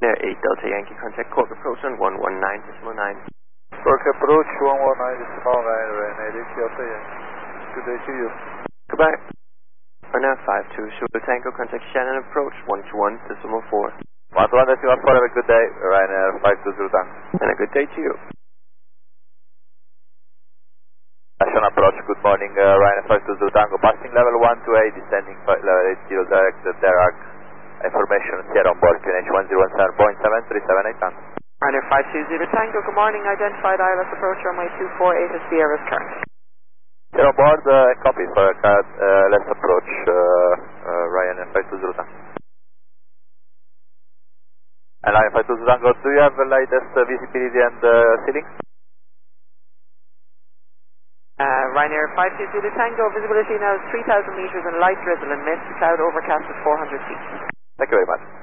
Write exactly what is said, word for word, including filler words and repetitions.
Air eight Delta Yankee, contact Cork approach on one one nine decimal nine. Cork approach one one nine decimal nine, Ryanair eight Delta Yankee. Good day to you. Goodbye. Ryanair five two Zulu Tango, contact Shannon approach one two one decimal four. one two one decimal four, have a good day, Ryanair five two Zulu Tango. And a good day to you. Shannon approach, good morning, uh, Ryanair five two Zulu Tango, passing level one two eight, descending level eight zero direct, Dirac. Information Sierra on board, Q N H one zero one seven point seven three seven eight nine. Ryanair five two Zulu Tango, good morning, identified I L S approach runway two four eight is Sierra's current. Sierra on board, uh, copy for uh, uh, let's approach uh, uh, Ryanair five two Zulu Tango. And Ryanair five two Zulu Tango, do you have the latest uh, visibility and uh, ceiling? Uh, Ryanair five two Zulu Tango, visibility now is three thousand meters and light drizzle and mist, cloud overcast at four hundred feet. Thank you very much.